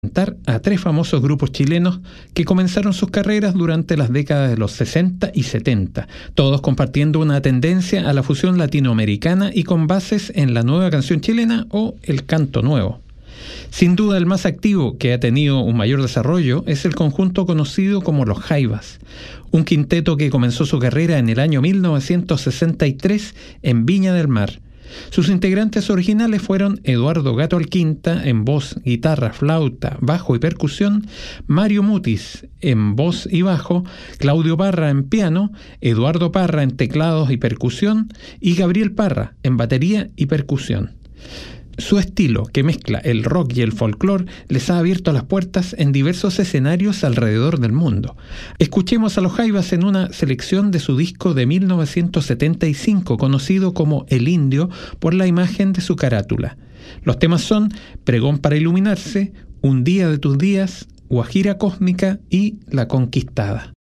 A tres famosos grupos chilenos que comenzaron sus carreras durante las décadas de los 60 y 70, todos compartiendo una tendencia a la fusión latinoamericana y con bases en la nueva canción chilena o el canto nuevo. Sin duda el más activo, que ha tenido un mayor desarrollo, es el conjunto conocido como Los Jaivas, un quinteto que comenzó su carrera en el año 1963 en Viña del Mar. Sus integrantes originales fueron Eduardo Gato Alquinta en voz, guitarra, flauta, bajo y percusión, Mario Mutis en voz y bajo, Claudio Parra en piano, Eduardo Parra en teclados y percusión y Gabriel Parra en batería y percusión. Su estilo, que mezcla el rock y el folclore, les ha abierto las puertas en diversos escenarios alrededor del mundo. Escuchemos a Los Jaivas en una selección de su disco de 1975, conocido como El Indio por la imagen de su carátula. Los temas son Pregón para iluminarse, Un día de tus días, Guajira cósmica y La conquistada.